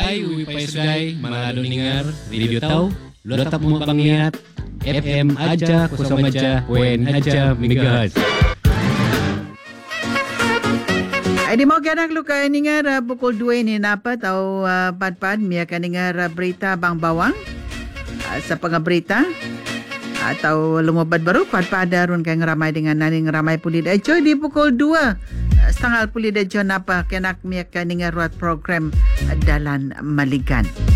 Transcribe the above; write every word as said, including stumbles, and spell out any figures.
Ay, uwi pa isday, mga ningar, radio tau, lotap mo bangiat, F M aja, kosong aja, wen aja, megahertz. Ay di mo kanang luka ningar uh, pukul dua ni napa tau uh, pad-pad miya kaningar uh, berita bang bawang uh, sa pangabrita atau lumabad baru pad-pad ron kay ramai dengan naning ramai puli dajo di pukul dua uh, setengah puli dajo napa kanak miya kaningar ruat program uh, Dalan Maligan.